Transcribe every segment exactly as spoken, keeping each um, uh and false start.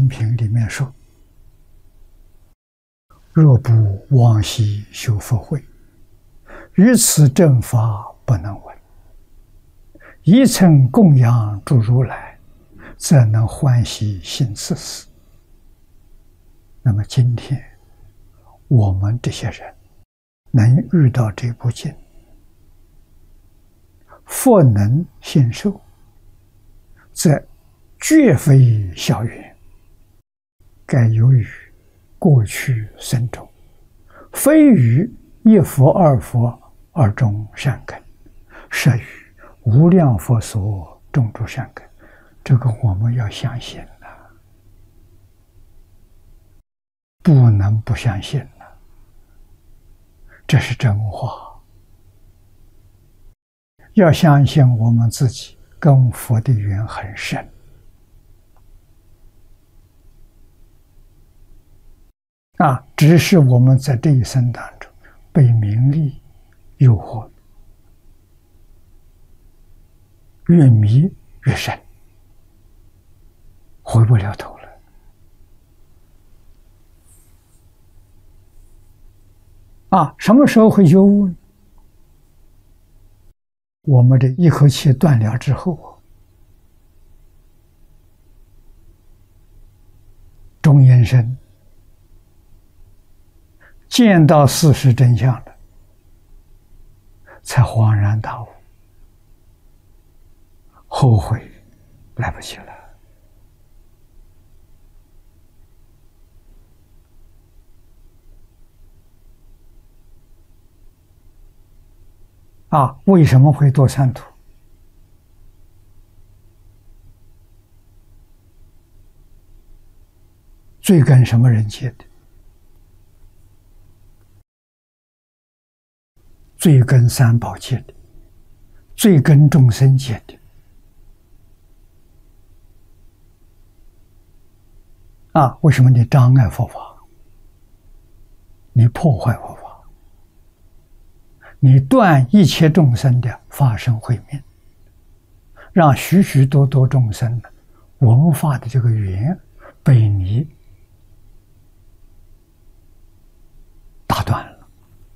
生品》里面说：“若不往昔修福慧，于此正法不能闻。一乘供养诸如来，则能欢喜行此事。”那么今天我们这些人能遇到这部经，复能信受，则绝非小缘，盖由于过去生中，非于一佛二佛二种善根，摄于无量佛所种诸善根。这个我们要相信了，不能不相信了，这是真话。要相信我们自己跟佛的缘很深。啊，只是我们在这一生当中被名利诱惑，越迷越深，回不了头了。啊，什么时候会觉悟呢？我们这一口气断了之后，中阴身见到事实真相了，才恍然大悟，后悔来不及了。啊，为什么会堕三途？罪跟什么人结的？罪跟三宝结的，罪跟众生结的。啊，为什么你障碍佛法？你破坏佛法？你断一切众生的法身慧命，让许许多多众生的文化的这个缘被你打断了。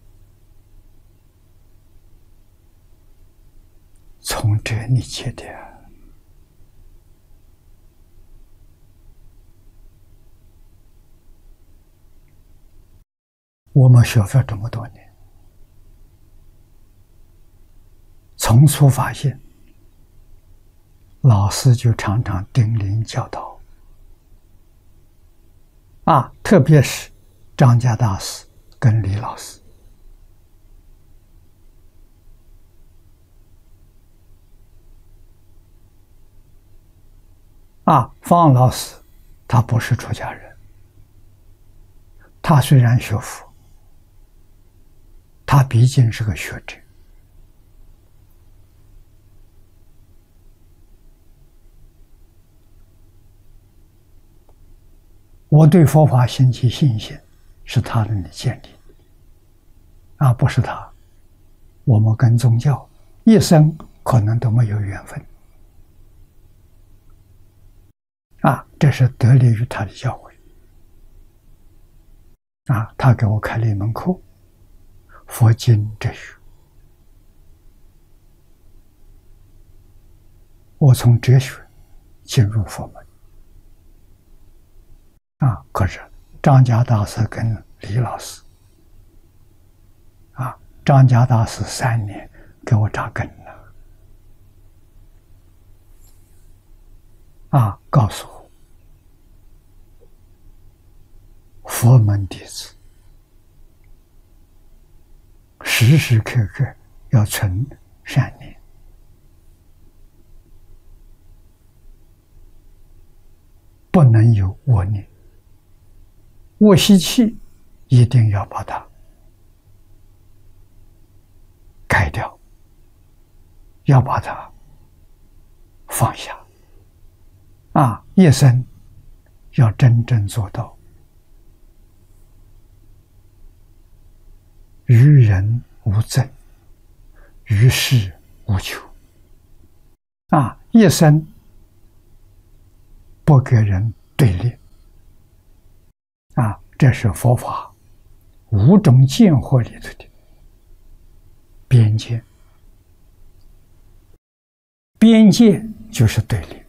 从这里切的，我们学佛这么多年，从初发现，老师就常常叮咛教导。啊，特别是张家大师跟李老师，啊，方老师他不是出家人，他虽然学佛，他毕竟是个学者。我对佛法兴起信心，是他人的建立，啊，不是他，我们跟宗教一生可能都没有缘分，啊，这是得力于他的教诲，啊，他给我开了一门课，佛经哲学，我从哲学进入佛门。啊，可是张家大师跟李老师，啊，张家大师三年给我扎根了，啊，告诉我，佛门弟子时时刻刻要存善念，不能有恶念。恶习气一定要把它改掉，要把它放下，啊，一生要真正做到于人无憎，于事无求，啊，一生不给人对立， 这是佛法五种见惑里头的边界。边界就是对立。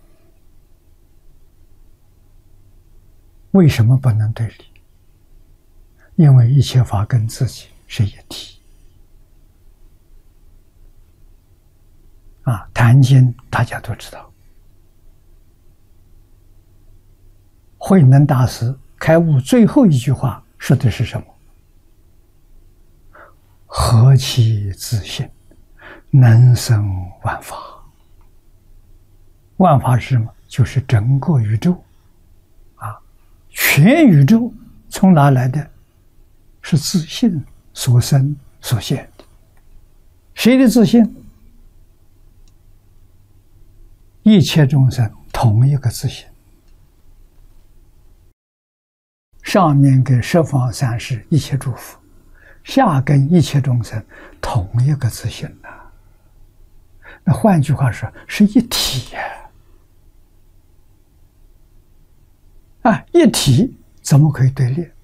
为什么不能对立？因为一切法跟自己是一体。啊，《坛经》大家都知道，慧能大师开悟最后一句话说的是什么？何其自性，能生万法。万法是什么？就是整个宇宙。啊，全宇宙从哪来的？是自性所生所现的。谁的自性？一切众生同一个自性。上面给十方三世一切诸佛，下跟一切众生同一个自性呐、啊。那换句话说，是一体呀、啊！啊，一体怎么可以对立？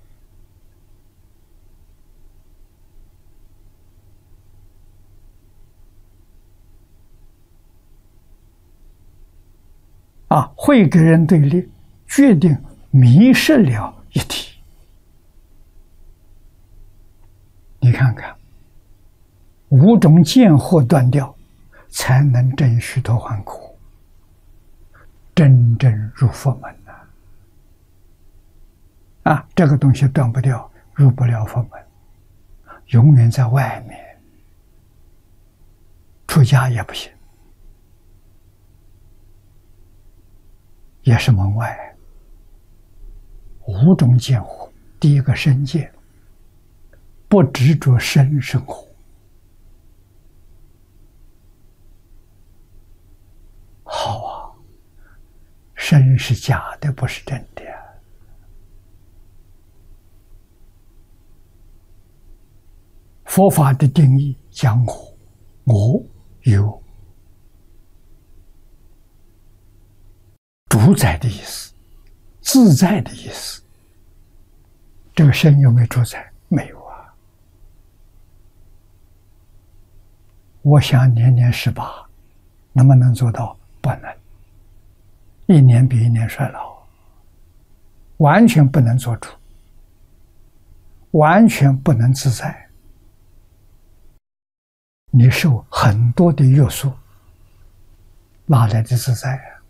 啊，会给人对立，决定迷失了一体。你看看，五种见惑断掉，才能证须陀洹果，真正入佛门呐！啊，这个东西断不掉，入不了佛门，永远在外面，出家也不行。也是门外。五种见惑，第一个身见，不执着身生活。好啊，身是假的，不是真的。佛法的定义讲我，我有主宰的意思，自在的意思。这个身有没有主宰？没有啊。我想年年十八，能不能做到？不能。一年比一年衰老，完全不能做主，完全不能自在。你受很多的约束，哪来的自在啊？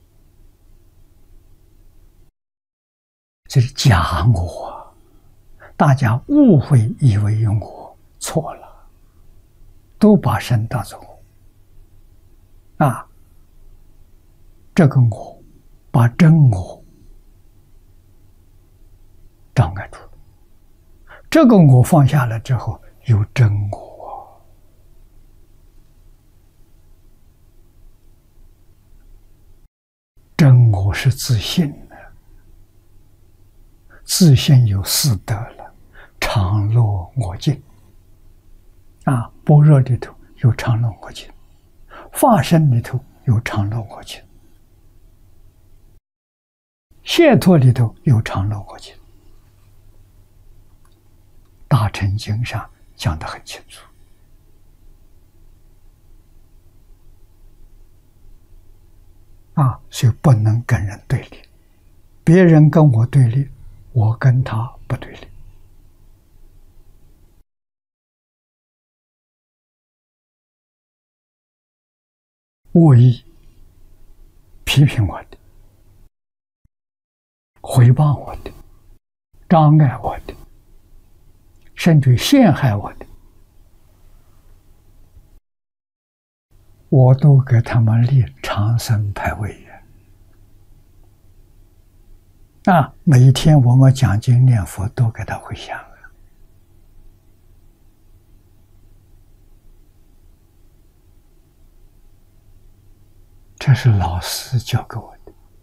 这是假我，大家误会以为有我，错了，都把身当作我啊。这个我把真我障碍住了，这个我放下了之后，有真我。真我是自信的，自信有四德了，常乐我净啊，般若里头有常乐我净，法身里头有常乐我净，解脱里头有常乐我净。大乘经上讲得很清楚啊，所以不能跟人对立，别人跟我对立，我跟他不对立。恶意批评我的，诽谤我的，障碍我的，甚至陷害我的，我都给他们立长生牌位啊！每一天我们讲经念佛都给他回向了。这是老师教给我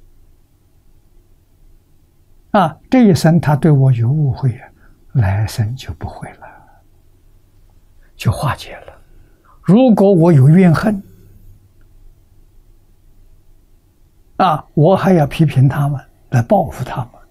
的啊！这一生他对我有误会，来生就不会了，就化解了。如果我有怨恨啊，我还要批评他们，来报复他们，